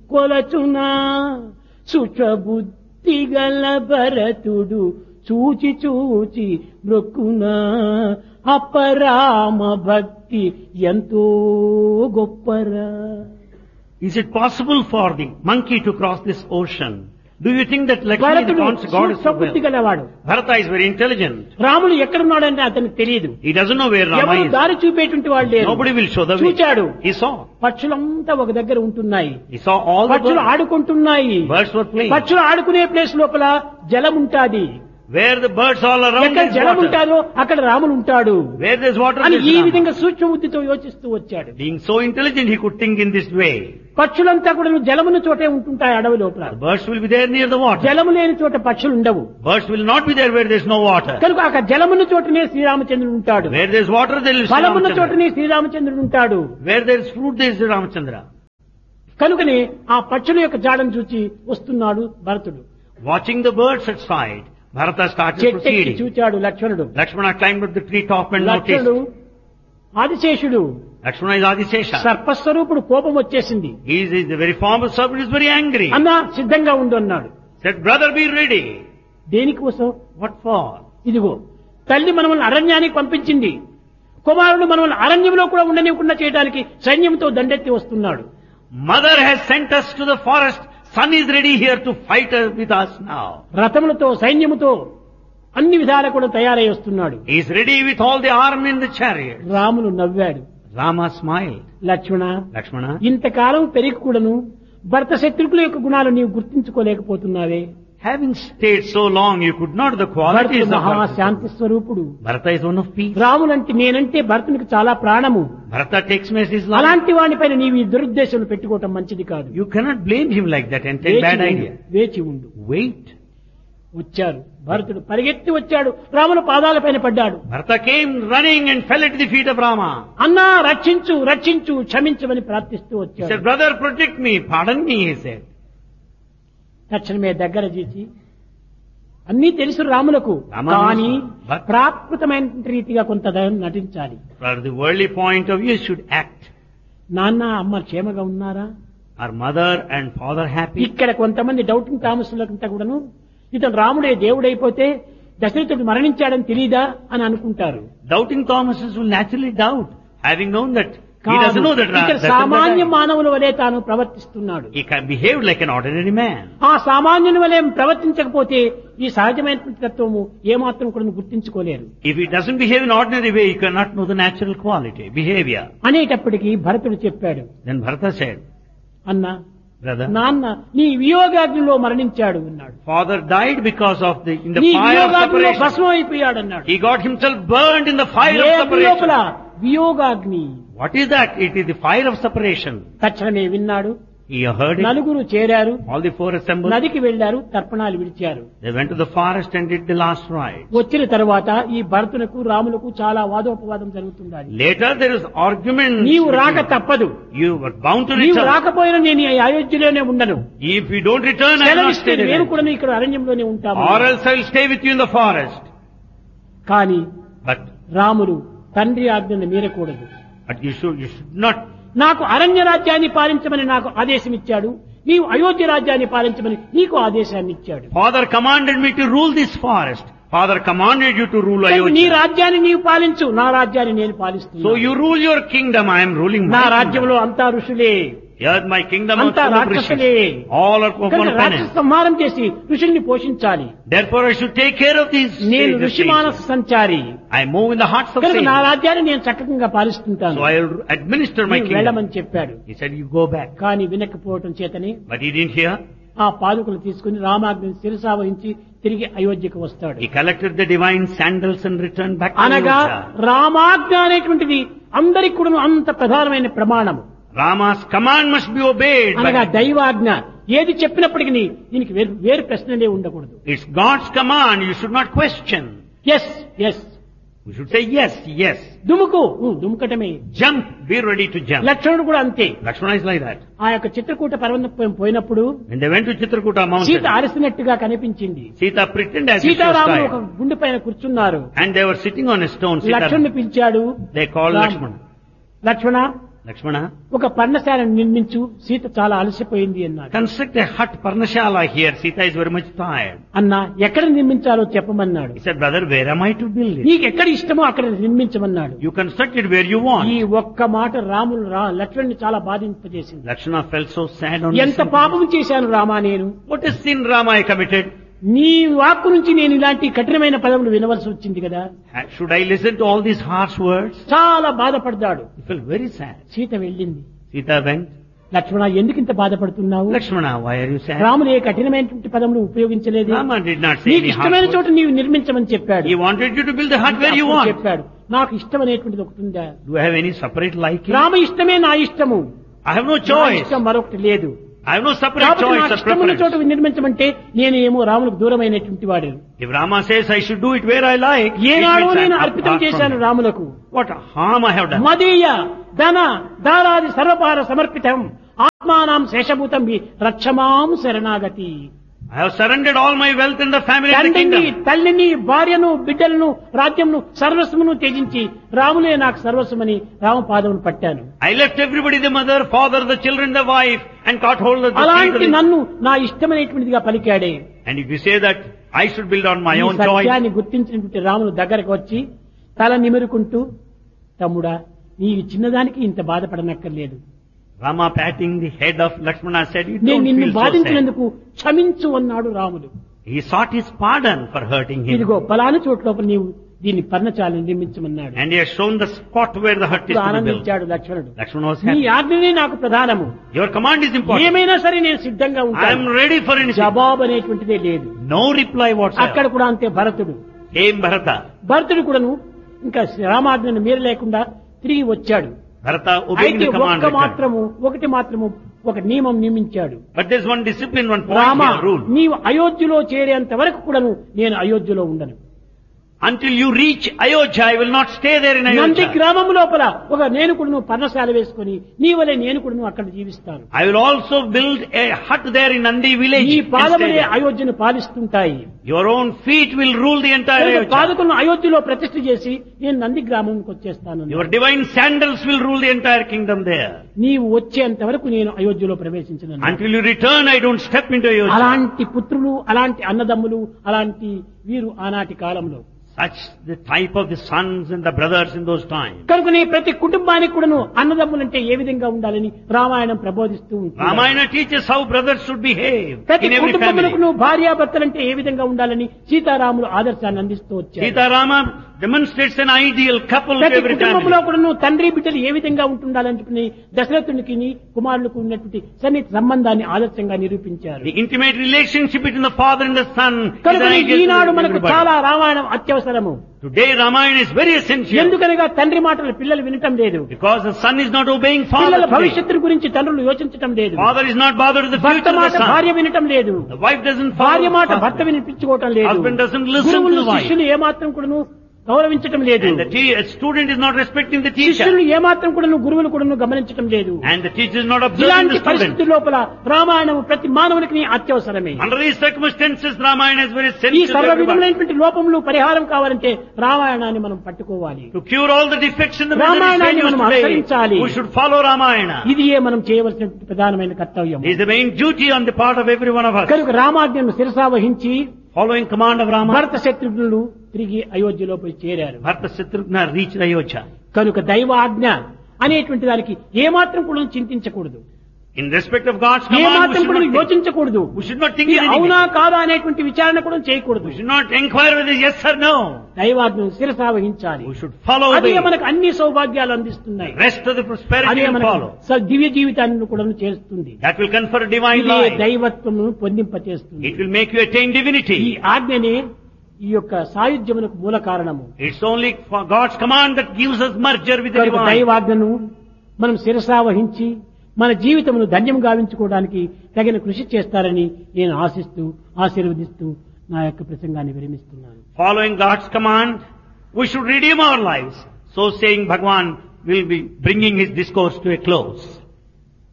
కొలచునా సుచబుద్ధి గల భరతుడు చూచి చూచి మృక్కునా అపరామ భక్తి ఎంతో గొప్పరా. Is it possible for the monkey to cross this ocean? Do you think that Lakshmi, the భరతుడు god, is so బుద్ధి well? గలవాడు. Bharata is very intelligent. రాముడు ఎక్కడున్నాడంటే అతనికి తెలియదు. He doesn't know where Rama ఎవరు is. దారి చూపేటువంటి వాళ్ళు లేరు. Nobody will show the way. చూచాడు. He saw. పక్షులంతా ఒక దగ్గర ఉంటున్నాయి. He saw all the పక్షులు birds. ఆడుకుంటున్నాయి. Birds were playing. పక్షులు ఆడుకునే ప్లేస్ లోపల జలం ఉంటాది. Where the birds all around ఎక్కడ is జలం water. ఉంటారో అక్కడ రాముడు ఉంటాడు Where there's water, అని there's ఈ Rama. విధంగా సూక్ష్మ బుద్ధితో యోచిస్తూ వచ్చాడు. Being so intelligent, he could think in this way. పక్షులంతా కూడా జలమున చోటే ఉంటుంటాయి అడవి లోపల. The birds will be there near the water. జలము లేని చోట పక్షులు ఉండవు. Birds will not be there where there's no water. కనుక అక్కడ జలమున్న చోటనే శ్రీరామచంద్రుడు ఉంటాడు. Where there's water, there will be ఫలమున్న Ramachandra. చోటనే శ్రీరామచంద్రుడు ఉంటాడు. Where there's fruit, there is Ramachandra. కనుకనే ఆ పక్షుల యొక్క జాడను చూచి వస్తున్నాడు భరతుడు. Watching the birds at sight, Bharata started చెట్టెక్కి proceeding. చూచాడు లక్ష్మణుడు. Lakshmana climbed up the tree top and లక్ష్మణుడు noticed. ఆదిశేషుడు Lakshmana is Adisesha. సర్పస్వరూపుడు, కోపం వచ్చేసింది. He is the very form of serpent, is very angry. అన్నా సిద్ధంగా ఉండు అన్నాడు. Said, brother, be ready. దేనికోసం? What for? ఇదిగో తల్లి మనల్ని అరణ్యానికి పంపించింది. కుమారుడు మనల్ని అరణ్యంలో కూడా ఉండనివ్వకుండా చేయడానికి సైన్యంతో దండెత్తి వస్తున్నాడు. Mother has sent us to the forest. Son is ready here to fight with us now. రథములతో సైన్యముతో అన్ని విధాలా కూడా తయారై వస్తున్నాడు. He is ready with all the army in the chariot. రాముడు నవ్వాడు. Rama smiled. లక్ష్మణ, Lakshmana, ఇంతకాలం పెరిగి కూడాను భర్త శత్రుకుల యొక్క గుణాలు నీవు గుర్తించుకోలేకపోతున్నావే. having stayed so long, you could not the qualities భరతుడు of మహాశాంతి Bharata. స్వరూపుడు. Bharata is one of peace. రాములంటే నేనంటే భరతునికి చాలా ప్రాణము. Bharata takes me as his life. అలాంటి వానిపైన నీవు ఈ దురుద్దేశం పెట్టుకోవటం మంచిది కాదు. You cannot blame him like that and take bad idea. వేచి ఉండు. Wait. వచ్చారు. భరతుడు పరిగెత్తి వచ్చాడు. రాముల పాదాలపైన పడ్డాడు. Bharata came running and fell at the feet of Rama. అన్నా రక్షించు రక్షించు క్షమించమని ప్రార్థిస్తూ He వచ్చాడు. said, brother, protect me, pardon me, he said. తక్షణమే దగ్గర చేసి అన్నీ తెలుసు రాములకు, రామ కానీ but- ప్రాకృతమైన రీతిగా కొంత నటించాలి. For the worldly point of view, you should act. నాన్న అమ్మ క్షేమగా ఉన్నారా? Are mother and father happy? ఇక్కడ కొంతమంది డౌటింగ్ థామస్లంతా కూడాను ఇతను రాముడే దేవుడైపోతే దశరథుడు మరణించాడని తెలీదా అని అనుకుంటారు. Doubting Thomases will naturally doubt, having known that he కాదు. doesn't know that ఇక్కడ Dasharatha సామాన్య died. మానవుల వలె తాను ప్రవర్తిస్తున్నాడు. He can behave like an ordinary man. ఆ సామాన్యుని వలె ప్రవర్తించకపోతే ఈ సహజమైనటువంటి తత్వము ఏమాత్రం కూడా గుర్తించుకోలేరు. If he doesn't behave in ordinary way, you cannot know the natural quality, behavior. అనేటప్పటికీ భరతుడు చెప్పాడు, Then Bharata said, అన్నా brother, నాన్న నీ వియోగాగ్నిలో మరణించాడు అన్నాడు. father died because of in the నీ fire of వియోగాగ్నిలో separation. భస్మం అయిపోయాడు అన్నాడు. He got himself burned in the fire A of అగ్ని లోపల? separation. వియోగాగ్ని. What is that? It is the fire of separation. తక్షణమే విన్నాడు. He heard it. నలుగురు చేరారు. All the four assembled. నదికి వెళ్లారు. తర్పణాలు విడిచారు. They went to the forest and did the last rite. వచ్చిన తర్వాత ఈ భరతునకు రాములకు చాలా వాదోపవాదం జరుగుతుంది. Later there is argument. నీవు రాక తప్పదు. You were bound to నీవు return. రాకపోయినా నేను ఈ అయోధ్యలోనే ఉండను. If you don't return, I will not సెలవిస్తే stay నేను there. కూడా ఇక్కడ అరణ్యంలోనే ఉంటాము. Or else I will stay with you in the forest. కానీ But రాముడు తండ్రి ఆజ్ఞను మీరకూడదు. you should not. నాకు అరణ్య రాజ్యాన్ని పాలించమని నాకు ఆదేశం ఇచ్చాడు. నీవు అయోధ్య రాజ్యాన్ని పాలించమని నీకు ఆదేశాన్ని ఇచ్చాడు. Father commanded me to rule this forest. Father commanded you to rule నీ Ayodhya. రాజ్యాన్ని నీవు పాలించు, నా రాజ్యాన్ని నేను పాలిస్తున్నాను. So you rule your kingdom, I am ruling నా my రాజ్యంలో kingdom. అంతా ఋషులే, Here my kingdom is అంతా full of రాక్షసులే. rishis. All are కనుక upon రాక్షస penance. సంహారం చేసి ఋషుల్ని పోషించాలి. Therefore I should take care of these నేను sages. ఋషి మానస సంచారి. I move in the hearts of కనుక నా sages. రాజ్యాన్ని నేను చక్కగా పాలిస్తుంటాను. So I will administer my నీవు kingdom. వెళ్ళమని చెప్పాడు. He said, you go back. కానీ వినకపోవటం చేతని But he didn't hear. ఆ పాదుకలు తీసుకుని రామాజ్ఞని శిరసావహించి తిరిగి అయోధ్యకు వస్తాడు. He collected the divine sandals and returned back to అనగా Ayodhya. రామాజ్ఞ అనేటువంటిది అందరికి కూడా అంత ప్రధానమైన ప్రమాణము. Rama's command must be obeyed. అనగా But దైవాజ్ఞ ఏది చెప్పినప్పటికీ దీనికి వేరు ప్రశ్నలే ఉండకూడదు. it's God's command. You should not question. Yes yes, You should say yes, yes. దుముకు దుముకటమే. Jump. Be ready to jump. లక్ష్మణుడు కూడా అంతే. Lakshmana is like that. ఆ యొక్క చిత్రకూట పర్వతం పోయినప్పుడు When they went to Chitrakuta Sita mountain, అరసినట్టుగా కనిపించింది. Sita pretended as if she was సీతారాములు ఒక tired. గుండె పైన కూర్చున్నారు. And they were sitting on a stone. Sita, లక్ష్మణుని పిలిచాడు. they called Ram. Lakshmana. Lakshmana Lakshmana, ఒక పర్ణశాలను నిర్మించు, సీత చాలా అలసిపోయింది అన్నాడు. construct a hut, Parnashala here. Sita is very much tired. అన్న ఎక్కడ నిర్మించాలో చెప్పమన్నాడు. He said, brother, where am I to build it? నీకు ఎక్కడ ఇష్టమో అక్కడ నిర్మించమన్నాడు. You construct it where you want. ఈ ఒక్క మాట రాములు లక్ష్మణుని చాలా బాధింపజేసింది. Lakshmana felt so sad on ఎంత listening. పాపం చేశాను రామా నేను. What a sin, Rama, I committed. నీ వాక్కు నుంచి నేను ఇలాంటి కఠినమైన పదములు వినవలసి వచ్చింది కదా. Should I listen to all these harsh words? చాలా బాధపడ్డాడు. He felt very sad. Sita వెళ్ళింది. Sita went. లక్ష్మణ ఎందుకు ఇంత బాధపడుతున్నావు? Lakshmana, why are you sad? రాముడు ఏ కఠినమైనటువంటి పదములు ఉపయోగించలేదు. Rama did not say నీకు any harsh ఇష్టమైన చోట words. నీవు నిర్మించమని చెప్పాడు. He wanted you to build the hut where you అప్పుడు want. చెప్పాడు నాకు ఇష్టం అనేటువంటిది ఒకటి ఉందా? Do I have any separate liking? Rama ఇష్టమే నా ఇష్టము. I have no నా choice. ఇష్టం మరొకటి లేదు. I have no separate కాబట్టి choice నాకు or ఇష్టమైన చోట preference. నిర్మించమంటే నేను ఏమో రాములకు దూరమైనటువంటి వాడు. If Rama says I should do it where I like, it ఏనాడో means నేను I'm అర్పితం apart చేశాను from him. రాములకు. What harm I have done? మదీయ ధన దారాది సర్వపార సమర్పితం ఆత్మానాం శేషభూతం రక్షమాం శరణాగతి. I have surrendered all my wealth and the family and the తండ్రిని kingdom. తల్లిని భార్యను బిడ్డలను రాజ్యంను సర్వస్వమును త్యజించి రాములే నాకు సర్వస్వమని రామపాదమును పట్టాను. I left everybody, the mother, father, the children, the wife, and caught hold of the అలాంటి feet of నన్ను నా ఇష్టమైనటువంటిదిగా పలికాడే. And if you say that I should build on my ఈ own choice, సత్యాన్ని గుర్తించినటువంటి రాములు దగ్గరకు వచ్చి తల నిమురుకుంటూ తమ్ముడా నీవు చిన్నదానికి ఇంత బాధపడనక్కర్లేదు. Rama patting the head of Lakshmana said, you నేను don't నిన్ను feel so sad. బాధించినందుకు క్షమించు అన్నాడు రాముడు. He sought his pardon for hurting him. ఇదిగో పలానా చోటు లోపల నీవు దీన్ని పర్ణశాలను నిర్మించమన్నాడు. And he has shown the spot where the hut is to be built. ఆనందించాడు లక్ష్మణుడు. Lakshmana was నీ happy. ఆజ్ఞనే నాకు ప్రధానము. Your command is important. ఏమైనా సరే నేను సిద్ధంగా I am ఉంటాను. ready for anything. జవాబు అనేటువంటిదే లేదు. No reply whatsoever. అక్కడ కూడా అంతే భరతుడు. Came Bharata. భరతుడు కూడాను ఇంకా రామాజ్ఞను మీర లేకుండా తిరిగి వచ్చాడు. Bharata obeying అయితే the command. ఒకటి మాత్రము ఒక నియమం నియమించాడు. But there's one discipline, one point Rama here, rule. నీవు అయోధ్యలో చేరేంత వరకు కూడాను నేను అయోధ్యలో ఉండను. Until you reach Ayodhya, I will not stay there in Nandi Ayodhya. గ్రామం లోపల ఒక నేను కూడా పర్ణశాల వేసుకొని నీ వలె నేను కూడా అక్కడ జీవిస్తాను. I will also build a hut there in Nandi village. ఈ and stay పాదములే there. అయోధ్యను పాలిస్తుంటాయి. Your own feet will rule the entire కనుక Ayodhya. పాదకులను అయోధ్యలో ప్రతిష్ఠ చేసి నేను నంది గ్రామంకి వచ్చేస్తాను. Your divine sandals will rule the entire kingdom there. నీవు వచ్చేంత వరకు నేను అయోధ్యలో ప్రవేశించను. Until you return, I don't step into Ayodhya. అలాంటి పుత్రులు, అలాంటి అన్నదమ్ములు, అలాంటి వీరు ఆనాటి కాలంలో. Such the type of the sons and the brothers in those times. కనుకనే ప్రతి కుటుంబానికి కూడాను అన్నదమ్ములంటే ఏ విధంగా ఉండాలని రామాయణం ప్రబోధిస్తూ ఉంటుంది. Ramayana teaches how brothers should behave ప్రతి in every కుటుంబములకు family. భార్యాభర్తలంటే ఏ విధంగా ఉండాలని సీతారాములు ఆదర్శాన్ని అందిస్తూ వచ్చారు. Sita Rama demonstrates an ideal couple to ప్రతి every కుటుంబంలో family. కూడాను తండ్రి బిడ్డలు ఏ విధంగా ఉంటుండాలని దశరథునికి కుమారులకు ఉన్నటువంటి సన్నిహిత సంబంధాన్ని ఆదర్శంగా నిరూపించారు. The intimate relationship between the father and the son is an కనుక ideal ఈనాడు to మనకు everybody. చాలా Ramayanam అత్యవసరము. Today Ramayana is very essential ఎందుకనగా తండ్రి మాటలు పిల్లలు వినటం లేదు. because the son is not obeying పిల్లల father today. భవిష్యత్తు గురించి తండ్రులు యోచించటం లేదు. Father is not bothered with the భర్త future of మాట the son. భార్య వినటం లేదు. The wife doesn't భార్య follow మాట husband. భర్త వినిపించుకోవటం లేదు. Husband doesn't listen to గురువులు the wife. శిష్యులు ఏమాత్రం కూడాను గౌరవించటం లేదు. And the student is not respecting the teacher. శిష్యులు ఏమాత్రం కూడాను గురువులు కూడాను గమనించటం లేదు. And the teacher is not observing ఇలాంటి the student. పరిస్థితి లోపల రామాయణం ప్రతి మానవునికి అత్యవసరమే. Under these circumstances, Ramayana is very ఈ essential to సర్వ everybody. విధములైనటువంటి లోపములు పరిహారం కావాలంటే రామాయణాన్ని మనం పట్టుకోవాలి. To cure all the defects in the రామాయణాన్ని మనం today, అనుసరించాలి. we should follow Ramayana. ఇది మనం చేయవలసిన ప్రధానమైన కర్తవ్యం. It is the main duty on the part of every one of us. కనుక రామాజ్ఞను శిరసావహించి Following command of Rama, భరత శత్రుఘ్నులు తిరిగి అయోధ్యలో పోయి చేరారు. Bharata Shatrugna reached Ayodhya. కనుక దైవ ఆజ్ఞ అనేటువంటి దానికి ఏమాత్రం కూడా చింతించకూడదు. In respect of God's command, ఏమాత్రం కూడా యోచించకూడదు. we should not think ఇది anything. అవునా కాదా అనేటువంటి విచారణ కూడా చేయకూడదు. We should not inquire whether yes or no. దైవాజ్ఞను శిరసావహించాలి. We should follow అదే the మనకు అన్ని సౌభాగ్యాలు అందిస్తున్నాయి. rest of the prosperity అదే will మనకు follow. దివ్య జీవితాన్ని కూడా చేస్తుంది. That will confer divine ఇదే life. దైవత్వము పొందింపచేస్తుంది. It will make you attain ఈ divinity. ఆజ్ఞనే ఈ యొక్క సాయుధ్యమునకు మూల కారణము. It's only for God's command that gives us merger with the కనుక divine. దైవాజ్ఞను మనం శిరసావహించి మన జీవితమును ధన్యం గావించుకోవడానికి తగిన కృషి చేస్తారని నేను ఆశిస్తూ ఆశీర్వదిస్తూ నా యొక్క ప్రసంగాన్ని విరమిస్తున్నాను. Following God's command, we should redeem our lives. So saying, Bhagwan will be bringing his discourse to a close.